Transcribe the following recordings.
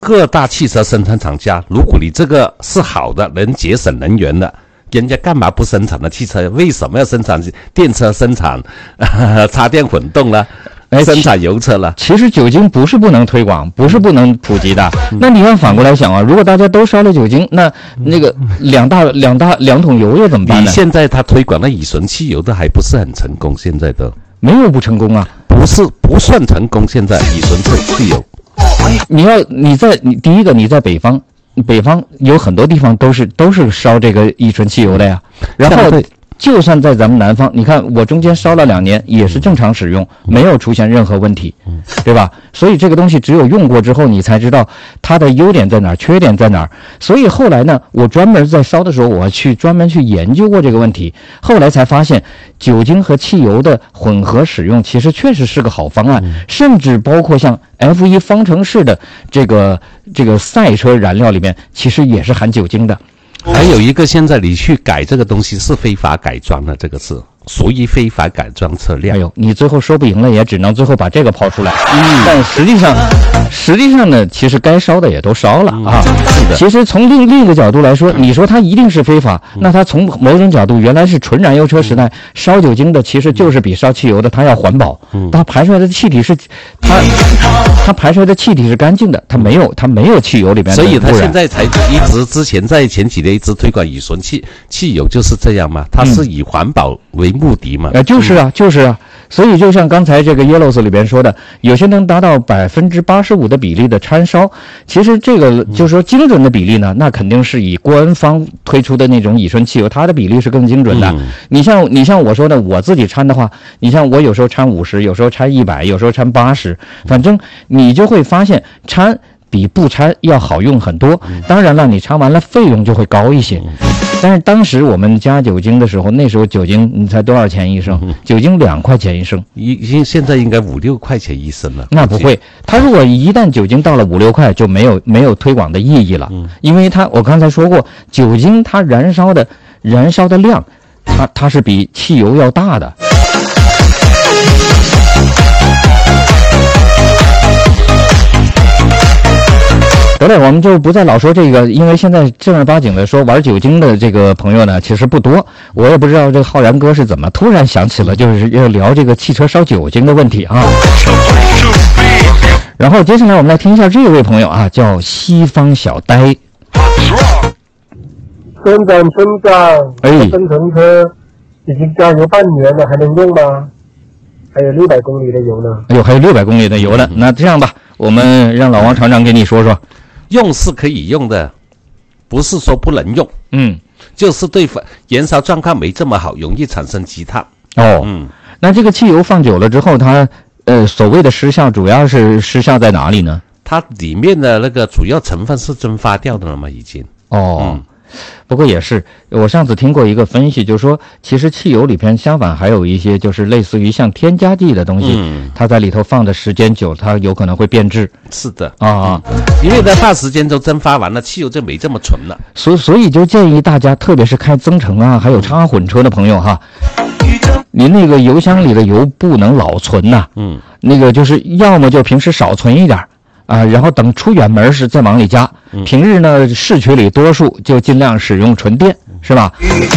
各大汽车生产厂家，如果你这个是好的，能节省能源的，人家干嘛不生产的汽车？为什么要生产电车？生产插电混动呢？生产油车了。 其实酒精不是不能推广，不是不能普及的。那你要反过来想啊，如果大家都烧了酒精，那个两桶油又怎么办呢？ 你现在他推广的乙醇汽油都还不是很成功，现在的没有不成功啊， 不算成功。现在乙醇汽油， 你第一个你在北方有很多地方都是烧这个乙醇汽油的呀，然后就算在咱们南方，你看我中间烧了2年，也是正常使用，没有出现任何问题，对吧？所以这个东西只有用过之后，你才知道它的优点在哪儿，缺点在哪儿。所以后来呢，我专门在烧的时候，我专门去研究过这个问题，后来才发现，酒精和汽油的混合使用其实确实是个好方案，甚至包括像 F1 方程式的这个赛车燃料里面，其实也是含酒精的。 还有一个，现在你去改这个东西是非法改装的，这个是属于非法改装车辆。 哎呦，你最后说不赢了，也只能最后把这个抛出来。但实际上呢，其实该烧的也都烧了啊。是的。其实从另一个角度来说，你说它一定是非法，那它从某种角度原来是纯燃油车时代，烧酒精的其实就是比烧汽油的它要环保，它排出来的气体是它排出来的气体是干净的，它没有汽油里边的污染。 所以它现在才之前在前几年一直推广乙醇汽油就是这样嘛，它是以环保为目的嘛。 就是啊。所以就像刚才这个 Yellows 里边说的，有些能达到85%的比例的掺烧，其实这个就是说精准的比例呢，那肯定是以官方推出的那种乙醇汽油，它的比例是更精准的。你像我说的，我自己掺的话，你像我有时候掺50，有时候掺100，有时候掺80，反正你就会发现掺比不掺要好用很多。当然了，你掺完了费用就会高一些。但是当时我们加酒精的时候，那时候酒精你猜多少钱一升？酒精2块钱一升， 现在应该5、6块钱一升了。 那不会，它如果一旦酒精到了5、6块，就没有推广的意义了。因为我刚才说过，酒精它燃烧的量，它是比汽油要大的。得了，我们就不再老说这个，因为现在正儿八经的说玩酒精的这个朋友呢，其实不多。我也不知道这个浩然哥是怎么突然想起了，就是要聊这个汽车烧酒精的问题啊。然后接下来我们来听一下这位朋友啊，叫西方小呆。 村长，增程车已经加油半年了，还能用吗？还有600公里的油呢。 哎呦，还有600公里的油呢。那这样吧，我们让老王厂长给你说说。 用是可以用的，不是说不能用。就是对燃烧状况没这么好，容易产生积碳。 那这个汽油放久了之后，它所谓的失效，主要是失效在哪里呢？ 它里面的那个主要成分是蒸发掉的了嘛，已经。 不过也是，我上次听过一个分析，就是说，其实汽油里边相反还有一些就是类似于像添加剂的东西，它在里头放的时间久，它有可能会变质。 是的因为在大时间都蒸发完了，汽油就没这么纯了。 所以就建议大家，特别是开增程啊，还有插混车的朋友哈，您那个油箱里的油不能老存呐。那个就是要么就平时少存一点然后等出远门时再往里加。平日呢，市区里多数就尽量使用纯电，是吧？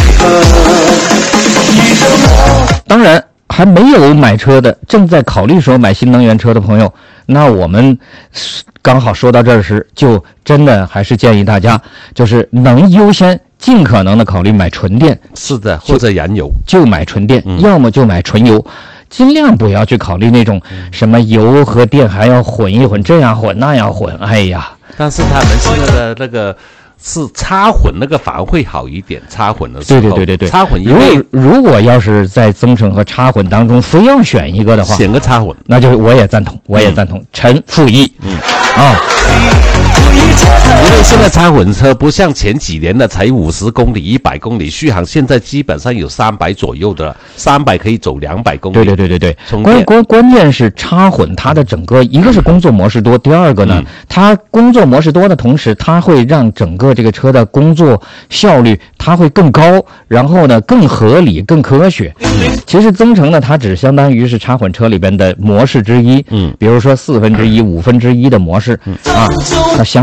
当然，还没有买车的，正在考虑说买新能源车的朋友，那我们刚好说到这儿时，就真的还是建议大家，就是能优先尽可能的考虑买纯电。 是的，或者燃油就买纯电，要么就买纯油。尽量不要去考虑那种什么油和电还要混一混，这样混那样混，哎呀！ 但是他们现在的那个是插混，那个反而会好一点。插混的时候， 对， 插混如果要是在增程和插混当中非要选一个的话， 选个插混， 那就是我也赞同，陈负一。 因为现在插混车不像前几年的才50公里、100公里续航，现在基本上有300左右的了，300可以走200公里。 对。关键是插混它的整个一个是工作模式多，第二个呢，它工作模式多的同时，它会让整个这个车的工作效率它会更高，然后呢更合理、更科学。其实增程呢，它只相当于是插混车里边的模式之一，比如说1/4、1/5的模式啊，它相